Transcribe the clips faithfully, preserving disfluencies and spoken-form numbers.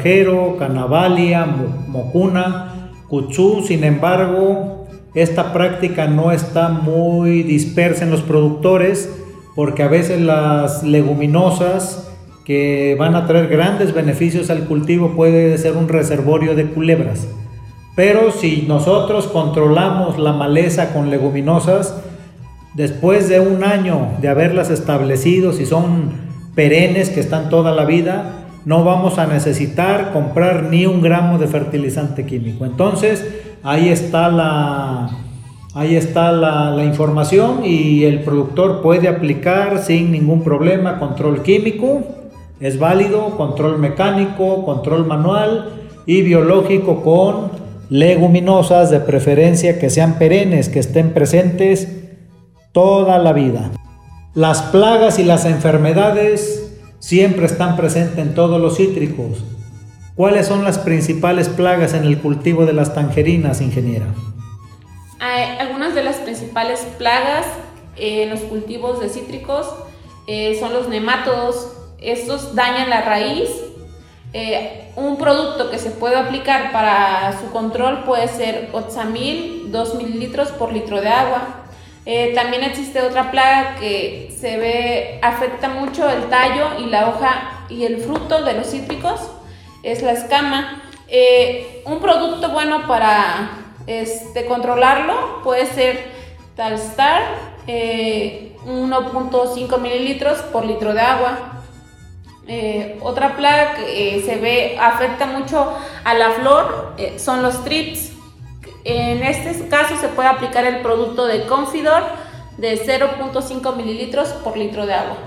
cerrajero, canavalia, mocuna, cutzú. Sin embargo, esta práctica no está muy dispersa en los productores, porque a veces las leguminosas que van a traer grandes beneficios al cultivo puede ser un reservorio de culebras. Pero si nosotros controlamos la maleza con leguminosas, después de un año de haberlas establecido, si son perennes que están toda la vida, no vamos a necesitar comprar ni un gramo de fertilizante químico. Entonces ahí está la, ahí está la, la información, y el productor puede aplicar sin ningún problema control químico, es válido, control mecánico, control manual y biológico con leguminosas, de preferencia que sean perennes, que estén presentes toda la vida. Las plagas y las enfermedades siempre están presentes en todos los cítricos. ¿Cuáles son las principales plagas en el cultivo de las tangerinas, ingeniera? Hay algunas de las principales plagas en los cultivos de cítricos eh, son los nemátodos. Estos dañan la raíz. Eh, un producto que se puede aplicar para su control puede ser Oxamil, dos mililitros por litro de agua. Eh, también existe otra plaga que se ve, afecta mucho el tallo y la hoja y el fruto de los cítricos, es la escama. Eh, un producto bueno para este, controlarlo puede ser Talstar, eh, uno punto cinco mililitros por litro de agua. Eh, otra plaga que eh, se ve, afecta mucho a la flor, eh, son los thrips. En este caso se puede aplicar el producto de Confidor de cero punto cinco mililitros por litro de agua.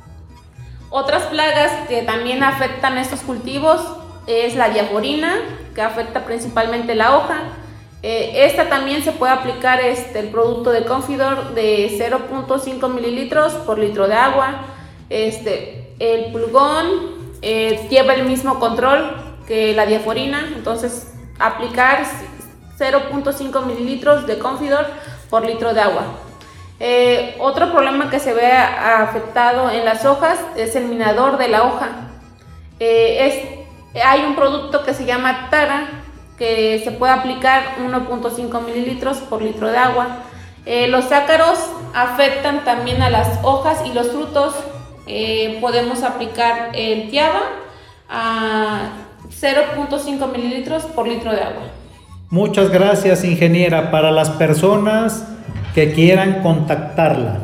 Otras plagas que también afectan estos cultivos es la diaborina, que afecta principalmente la hoja. Eh, esta también se puede aplicar este, el producto de Confidor de cero punto cinco mililitros por litro de agua. Este, el pulgón eh, lleva el mismo control que la diaforina, entonces aplicar cero punto cinco mililitros de Confidor por litro de agua. Eh, otro problema que se ve afectado en las hojas es el minador de la hoja. Eh, es, hay un producto que se llama Tara, que se puede aplicar uno punto cinco mililitros por litro de agua. Eh, los ácaros afectan también a las hojas y los frutos. Eh, podemos aplicar el Tiaba a cero punto cinco mililitros por litro de agua. Muchas gracias, ingeniera. Para las personas que quieran contactarla,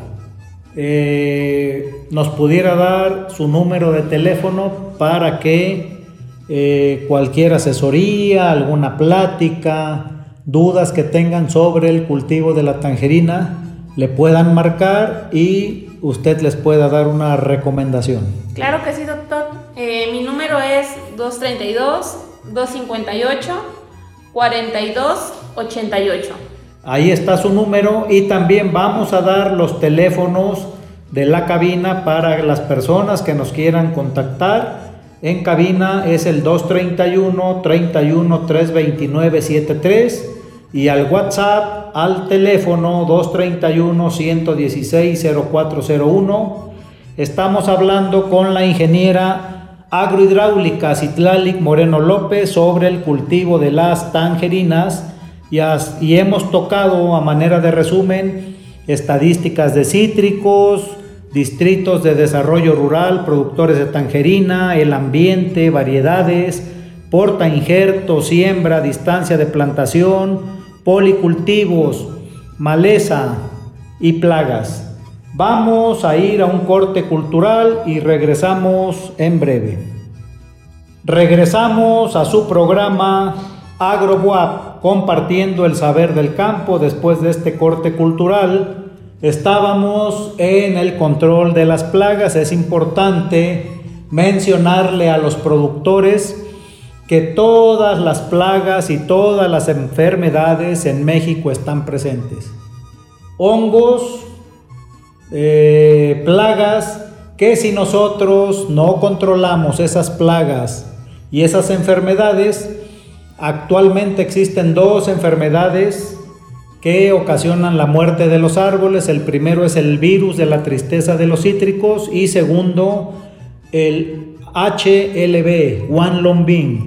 eh, nos pudiera dar su número de teléfono para que eh, cualquier asesoría, alguna plática, dudas que tengan sobre el cultivo de la tangerina, le puedan marcar y usted les pueda dar una recomendación. Claro que sí, doctor. Eh, mi número es dos treinta y dos, dos cincuenta y ocho, cuarenta y dos ochenta y ocho. Ahí está su número, y también vamos a dar los teléfonos de la cabina para las personas que nos quieran contactar. En cabina es el dos treinta y uno, treinta y uno, trescientos veintinueve, setenta y tres, y al WhatsApp al teléfono dos treinta y uno, ciento dieciséis, cero cuatro cero uno. Estamos hablando con la ingeniera agrohidráulica Citlalic Moreno López sobre el cultivo de las tangerinas, y, as, y hemos tocado a manera de resumen estadísticas de cítricos, distritos de desarrollo rural, productores de tangerina, el ambiente, variedades, porta injerto, siembra, distancia de plantación, policultivos, maleza y plagas. Vamos a ir a un corte cultural y regresamos en breve. Regresamos a su programa AgroBuap, compartiendo el saber del campo. Después de este corte cultural, estábamos en el control de las plagas. Es importante mencionarle a los productores que todas las plagas y todas las enfermedades en México están presentes. Hongos, eh, plagas, que si nosotros no controlamos esas plagas y esas enfermedades, actualmente existen dos enfermedades que ocasionan la muerte de los árboles. El primero es el virus de la tristeza de los cítricos, y segundo, el H L B, One Long Bean.